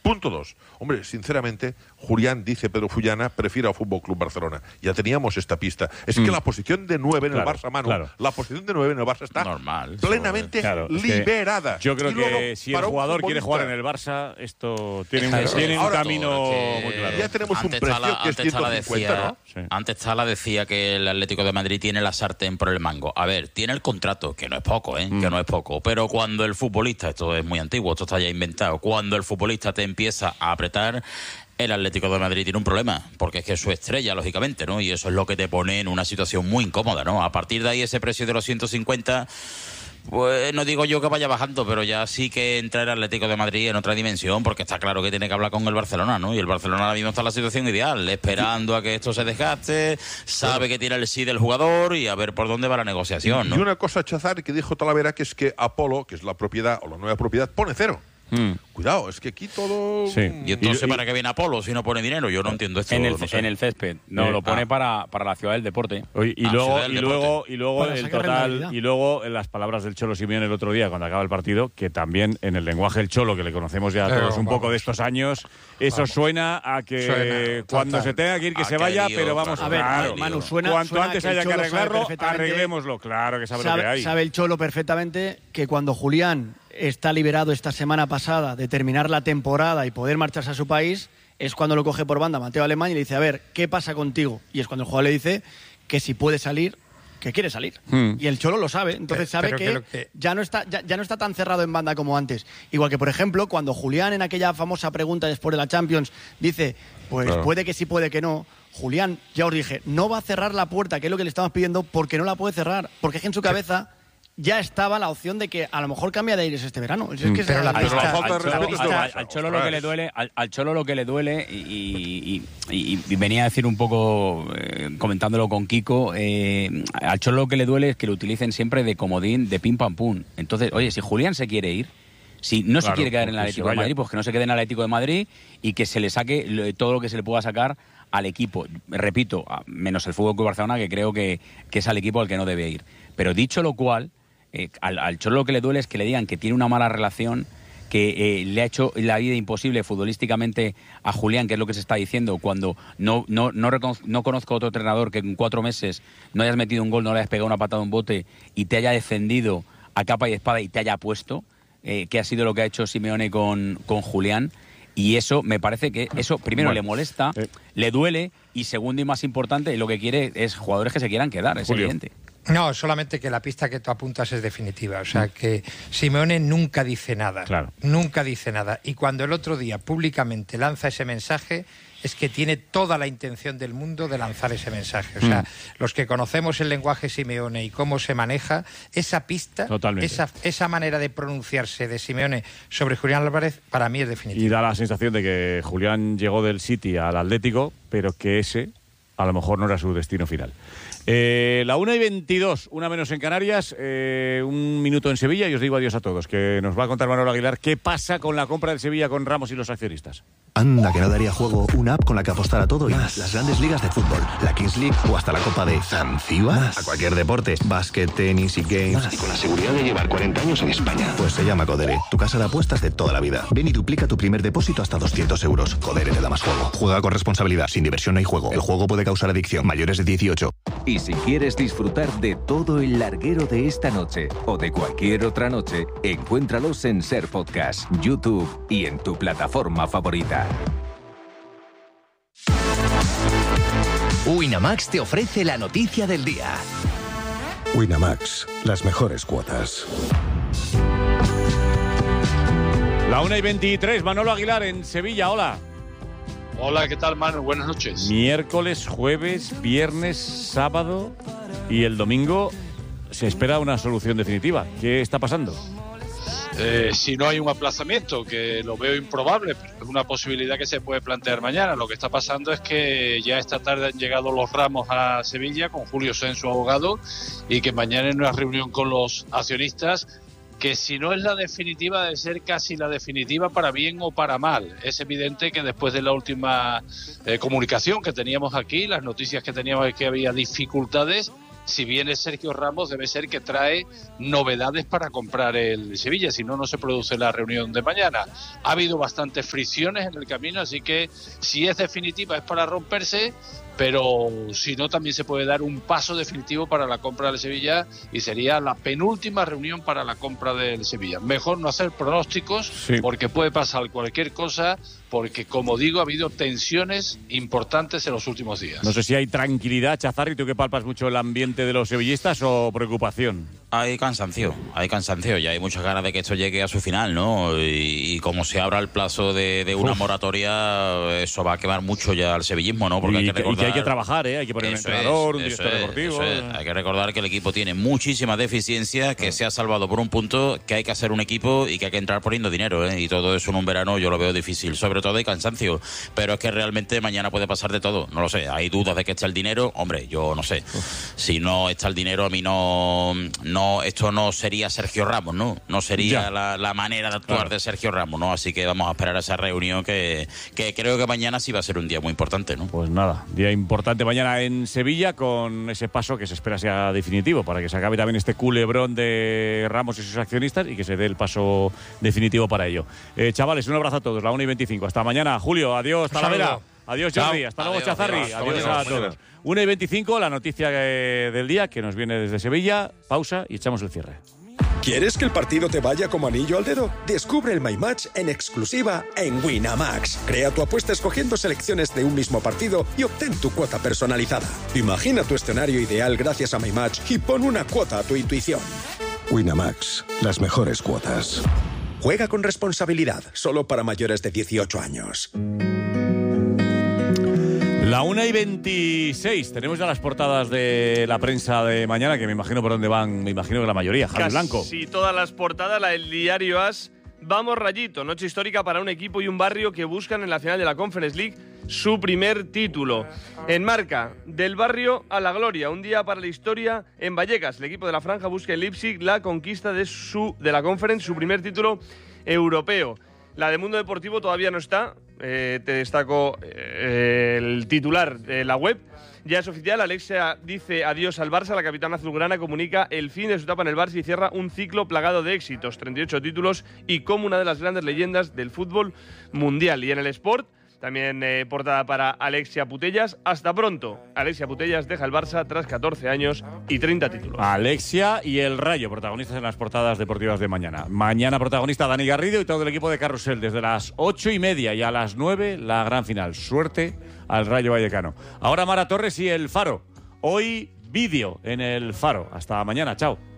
Punto 2. Hombre, sinceramente, Julián, dice Pedro Fullana, prefiere al Fútbol Club Barcelona. Ya teníamos esta pista. Es que la posición de 9 en el Barça, Manu, la posición de 9 en el Barça está plenamente liberada. Yo creo que si el jugador quiere jugar en el Barça, esto tiene un camino muy claro. Ya tenemos un precio que es 150, ¿no? Sí. Antes Tala decía que el Atlético de Madrid tiene la sartén por el mango. A ver, tiene el contrato, que no es poco, que no es poco. Pero cuando el futbolista, esto es muy antiguo, esto está ya inventado, cuando el futbolista te empieza a apretar, el Atlético de Madrid tiene un problema, porque es que es su estrella, lógicamente, ¿no? Y eso es lo que te pone en una situación muy incómoda, ¿no? A partir de ahí, ese precio de los 150... Pues no digo yo que vaya bajando, pero ya sí que entra el Atlético de Madrid en otra dimensión, porque está claro que tiene que hablar con el Barcelona, ¿no? Y el Barcelona ahora mismo está en la situación ideal, esperando a que esto se desgaste, sabe que tiene el sí del jugador y a ver por dónde va la negociación, ¿no? Y una cosa, Chazar, que dijo Talavera, que es que Apolo, que es la propiedad o la nueva propiedad, pone cero. Cuidado, es que aquí todo... Sí. ¿Y entonces para qué viene Apolo si no pone dinero? Yo no entiendo esto. En el césped. No, lo pone para la ciudad del deporte. Y luego el total, y luego en las palabras del Cholo Simeone el otro día cuando acaba el partido, que también en el lenguaje del Cholo, que le conocemos ya todos un poco de estos años, eso suena a que cuando se tenga que ir que se vaya, pero vamos a ver, claro, Manu, cuanto antes haya que arreglarlo, arreglémoslo. Claro que sabe lo que hay. Sabe el Cholo perfectamente que cuando Julián está liberado esta semana pasada de terminar la temporada y poder marcharse a su país, es cuando lo coge por banda Mateo Alemán y le dice, a ver, ¿qué pasa contigo? Y es cuando el jugador le dice que si puede salir, que quiere salir. Y el Cholo lo sabe, entonces sabe que ya no está tan cerrado en banda como antes. Igual que, por ejemplo, cuando Julián en aquella famosa pregunta después de la Champions dice, pues puede que sí, puede que no, Julián, ya os dije, no va a cerrar la puerta, que es lo que le estamos pidiendo, porque no la puede cerrar, porque es que en su cabeza... ya estaba la opción de que a lo mejor cambia de aires este verano. Es que al Cholo lo que le duele, y venía a decir un poco, comentándolo con Kiko, al Cholo lo que le duele es que lo utilicen siempre de comodín, de pim pam pum. Entonces, oye, si Julián se quiere ir, si no se quiere quedar en el Atlético de Madrid, pues que no se quede en el Atlético de Madrid y que se le saque todo lo que se le pueda sacar al equipo. Repito, menos el Fútbol Club Barcelona, que creo que es al equipo al que no debe ir. Pero dicho lo cual, al Cholo lo que le duele es que le digan que tiene una mala relación, que le ha hecho la vida imposible futbolísticamente a Julián, que es lo que se está diciendo, cuando no conozco a otro entrenador que en 4 meses no hayas metido un gol, no le hayas pegado una patada a un bote y te haya defendido a capa y espada y te haya puesto, que ha sido lo que ha hecho Simeone con Julián. Y eso, me parece que eso primero le molesta, le duele, y segundo y más importante, lo que quiere es jugadores que se quieran quedar, es evidente. No, solamente que la pista que tú apuntas es definitiva. O sea, que Simeone nunca dice nada. Claro. Nunca dice nada. Y cuando el otro día públicamente lanza ese mensaje, es que tiene toda la intención del mundo de lanzar ese mensaje. O sea, los que conocemos el lenguaje Simeone y cómo se maneja, esa pista, esa manera de pronunciarse de Simeone sobre Julián Álvarez, para mí es definitiva. Y da la sensación de que Julián llegó del City al Atlético, pero que ese a lo mejor no era su destino final. La 1:22, una menos en Canarias, un minuto en Sevilla y os digo adiós a todos, que nos va a contar Manolo Aguilar qué pasa con la compra del Sevilla con Ramos y los accionistas. Anda, que no daría juego una app con la que apostar a todo y más. Las grandes ligas de fútbol, la Kings League o hasta la Copa de Zanzíbar. A cualquier deporte, básquet, tenis y games. Y con la seguridad de llevar 40 años en España. Pues se llama Codere, tu casa de apuestas de toda la vida. Ven y duplica tu primer depósito hasta 200 euros. Codere te da más juego. Juega con responsabilidad, sin diversión no hay juego. El juego puede causar adicción. Mayores de 18. Y si quieres disfrutar de todo el larguero de esta noche o de cualquier otra noche, encuéntralos en Ser Podcast, YouTube y en tu plataforma favorita. Winamax te ofrece la noticia del día. Winamax, las mejores cuotas. La 1:23, Manolo Aguilar en Sevilla, hola. Hola, ¿qué tal, Manu? Buenas noches. Miércoles, jueves, viernes, sábado y el domingo se espera una solución definitiva. ¿Qué está pasando? Si no hay un aplazamiento, que lo veo improbable, pero es una posibilidad que se puede plantear mañana. Lo que está pasando es que ya esta tarde han llegado los Ramos a Sevilla con Julio Sen, su abogado, y que mañana en una reunión con los accionistas, que si no es la definitiva, debe ser casi la definitiva para bien o para mal. Es evidente que después de la última comunicación que teníamos aquí, las noticias que teníamos es que había dificultades, si viene Sergio Ramos, debe ser que trae novedades para comprar el Sevilla, si no, no se produce la reunión de mañana. Ha habido bastantes fricciones en el camino, así que si es definitiva es para romperse, pero si no, también se puede dar un paso definitivo para la compra del Sevilla y sería la penúltima reunión para la compra del Sevilla. Mejor no hacer pronósticos, porque puede pasar cualquier cosa, porque, como digo, ha habido tensiones importantes en los últimos días. No sé si hay tranquilidad, Chazarri, tú que palpas mucho el ambiente de los sevillistas, o preocupación. Hay cansancio y hay muchas ganas de que esto llegue a su final, ¿no? Y como se abra el plazo de una moratoria, eso va a quemar mucho ya al sevillismo, ¿no? Porque hay que recordar, y que hay que trabajar, ¿eh? Hay que poner un entrenador, un director deportivo. Hay que recordar que el equipo tiene muchísimas deficiencias, que se ha salvado por un punto, que hay que hacer un equipo y que hay que entrar poniendo dinero, ¿eh? Y todo eso en un verano yo lo veo difícil. Sobre todo hay cansancio, pero es que realmente mañana puede pasar de todo. No lo sé, hay dudas de que esté el dinero. Hombre, yo no sé. Si no está el dinero, a mí no, esto no sería Sergio Ramos, ¿no? No sería la manera de actuar de Sergio Ramos, ¿no? Así que vamos a esperar a esa reunión que creo que mañana sí va a ser un día muy importante, ¿no? Pues nada, día importante mañana en Sevilla, con ese paso que se espera sea definitivo, para que se acabe también este culebrón de Ramos y sus accionistas y que se dé el paso definitivo para ello. Chavales, un abrazo a todos, la 1:25. Hasta mañana, Julio. Adiós, Talavera. Adiós, Jordi. Hasta luego, Chazarri. Adiós a todos. 1:25, la noticia del día que nos viene desde Sevilla. Pausa y echamos el cierre. ¿Quieres que el partido te vaya como anillo al dedo? Descubre el My Match en exclusiva en Winamax. Crea tu apuesta escogiendo selecciones de un mismo partido y obtén tu cuota personalizada. Imagina tu escenario ideal gracias a My Match y pon una cuota a tu intuición. Winamax, las mejores cuotas. Juega con responsabilidad, solo para mayores de 18 años. La 1:26. Tenemos ya las portadas de la prensa de mañana, que me imagino por dónde van, me imagino que la mayoría. Javi Blanco. Sí, todas las portadas, la del diario AS. Vamos Rayito, noche histórica para un equipo y un barrio que buscan en la final de la Conference League su primer título. En Marca, del barrio a la gloria, un día para la historia en Vallecas. El equipo de la Franja busca en Leipzig la conquista de la Conference, su primer título europeo. La de Mundo Deportivo todavía no está. Te destaco el titular de la web. Ya es oficial, Alexia dice adiós al Barça. La capitana azulgrana comunica el fin de su etapa en el Barça y cierra un ciclo plagado de éxitos, 38 títulos y como una de las grandes leyendas del fútbol mundial. Y en el Sport, también portada para Alexia Putellas. Hasta pronto. Alexia Putellas deja el Barça tras 14 años y 30 títulos. Alexia y el Rayo, protagonistas en las portadas deportivas de mañana. Mañana protagonista Dani Garrido y todo el equipo de Carrusel. Desde las 8:30 y a las 9 la gran final. Suerte al Rayo Vallecano. Ahora Mara Torres y el Faro. Hoy vídeo en el Faro. Hasta mañana. Chao.